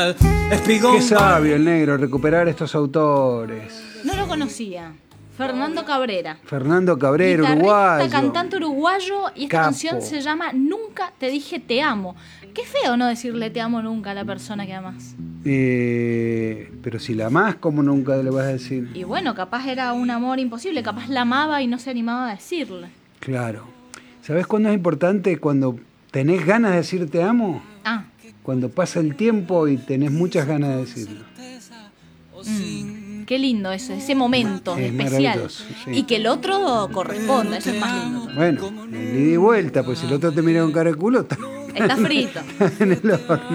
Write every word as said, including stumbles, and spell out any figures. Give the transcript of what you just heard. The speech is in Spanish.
espigón. Qué sabio el negro, recuperar estos autores. No lo conocía. Fernando Cabrera. Fernando Cabrera, Guitarrista, uruguayo. cantante uruguayo, y esta Capo. canción se llama Nunca te dije te amo. Qué feo no decirle te amo nunca a la persona que amás. Eh, pero si la amás, ¿cómo nunca le vas a decir? Y bueno, capaz era un amor imposible, capaz la amaba y no se animaba a decirle. Claro. ¿Sabés cuándo es importante? Cuando tenés ganas de decir te amo. Ah. Cuando pasa el tiempo y tenés muchas ganas de decirlo. Mm, qué lindo eso, ese momento Es especial. maravilloso, sí. Y que el otro corresponda, eso es más lindo. Bueno, el ida y vuelta, pues si el otro te mira con cara de culo, está, Está frito. en el horno.